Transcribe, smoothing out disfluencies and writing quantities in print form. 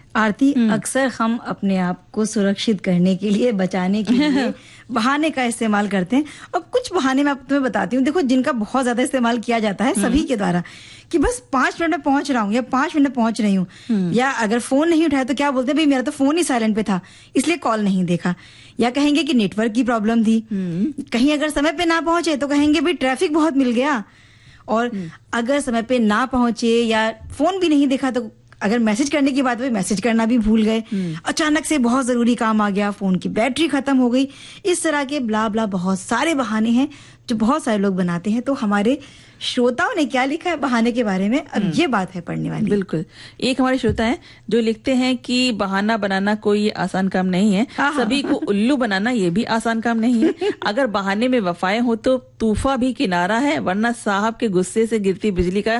आरती, अक्सर हम अपने आप को सुरक्षित करने के लिए, बचाने के लिए बहाने का इस्तेमाल करते हैं। और कुछ बहाने मैं तुम्हें बताती हूँ, देखो, जिनका बहुत ज्यादा इस्तेमाल किया जाता है सभी के द्वारा, कि बस 5 मिनट में पहुंच रहा हूँ या 5 मिनट में पहुंच रही हूँ। या अगर फोन नहीं उठाया तो क्या बोलते हैं, भाई मेरा तो फोन ही साइलेंट पे था इसलिए कॉल नहीं देखा। या कहेंगे कि नेटवर्क की प्रॉब्लम थी। कहीं अगर समय पे ना पहुंचे तो कहेंगे भाई ट्रैफिक बहुत मिल गया। और अगर समय पे ना पहुंचे या फोन भी नहीं देखा तो अगर मैसेज करने की बात हुई, मैसेज करना भी भूल गए। अचानक से बहुत जरूरी काम आ गया, फोन की बैटरी खत्म हो गई। इस तरह के ब्ला ब्ला बहुत सारे बहाने हैं जो बहुत सारे लोग बनाते हैं। तो हमारे श्रोताओं ने क्या लिखा है बहाने के बारे में, अब ये बात है पढ़ने वाली। बिल्कुल, एक हमारे श्रोता हैं जो लिखते हैं कि बहाना बनाना कोई आसान काम नहीं है, सभी को उल्लू बनाना ये भी आसान काम नहीं है। अगर बहाने में वफाएं हो तो तूफा भी किनारा है, वरना साहब के गुस्से से गिरती बिजली का